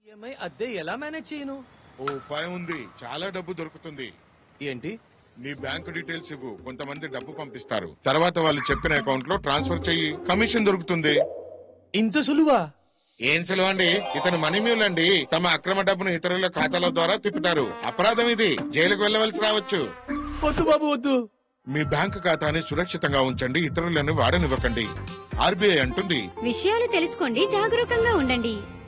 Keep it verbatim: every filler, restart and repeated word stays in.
EMI అద్దె ఎలా manage చేయను? ఓ ఉపాయం ఉంది, చాలా డబ్బు దొరుకుతుంది. ఏంటి? నీ బ్యాంకు డీటెయిల్స్ ఇవ్వు, కొంతమంది డబ్బు పంపిస్తారు. తర్వాత వాళ్ళు చెప్పిన అకౌంట్ లో ట్రాన్స్ఫర్ చెయ్యి, కమిషన్ దొరుకుతుంది. ఇంత సులువా? ఏం సులువండి, ఇతను మనీ మ్యూల్ అండి. తమ అక్రమ డబ్బును ఇతరుల ఖాతాల ద్వారా తిప్పుతారు. అపరాధం ఇది, జైలుకు వెళ్ళవలసి రావచ్చు. వద్దు బాబు వద్దు. మీ బ్యాంకు ఖాతాని సురక్షితంగా ఉంచండి, ఇతరులను వాడనివ్వకండి. ఆర్బీఐ అంటుంది, విషయాలు తెలుసుకోండి, జాగరూకంగా ఉండండి.